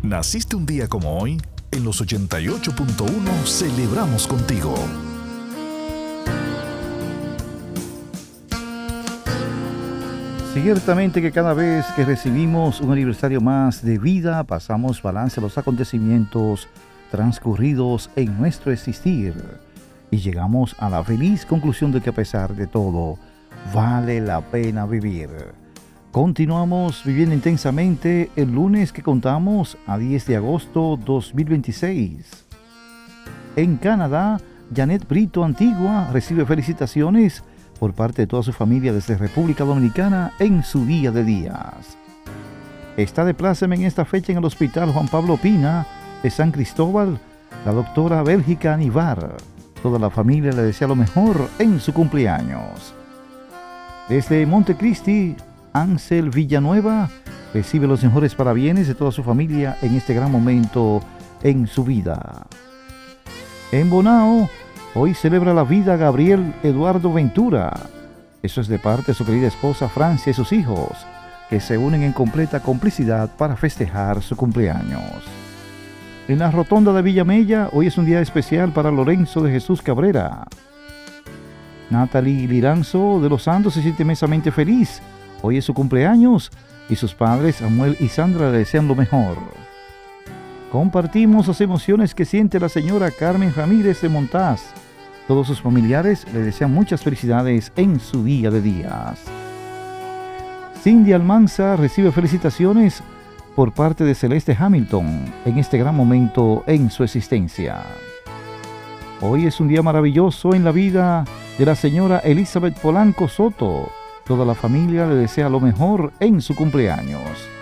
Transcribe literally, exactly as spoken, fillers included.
¿Naciste un día como hoy? En los ochenta y ocho punto uno celebramos contigo. Ciertamente que cada vez que recibimos un aniversario más de vida, pasamos balance a los acontecimientos transcurridos en nuestro existir y llegamos a la feliz conclusión de que a pesar de todo, vale la pena vivir. Continuamos viviendo intensamente el lunes que contamos a diez de agosto dos mil veintiséis. En Canadá, Janet Brito Antigua recibe felicitaciones por parte de toda su familia desde República Dominicana en su día de días. Está de pláceme en esta fecha en el Hospital Juan Pablo Pina de San Cristóbal la doctora Bélgica Anivar. Toda la familia le desea lo mejor en su cumpleaños. Desde Montecristi, Ansel Villanueva recibe los mejores parabienes de toda su familia en este gran momento en su vida. En Bonao, hoy celebra la vida Gabriel Eduardo Ventura. Eso es de parte de su querida esposa Francia y sus hijos, que se unen en completa complicidad para festejar su cumpleaños. En la rotonda de Villamella, hoy es un día especial para Lorenzo de Jesús Cabrera. Natalie Liranzo de los Santos se siente inmensamente feliz. Hoy es su cumpleaños y sus padres Samuel y Sandra le desean lo mejor. Compartimos las emociones que siente la señora Carmen Ramírez de Montaz. Todos sus familiares le desean muchas felicidades en su día de días. Cindy Almanza recibe felicitaciones por parte de Celeste Hamilton en este gran momento en su existencia. Hoy es un día maravilloso en la vida de la señora Elizabeth Polanco Soto. Toda la familia le desea lo mejor en su cumpleaños.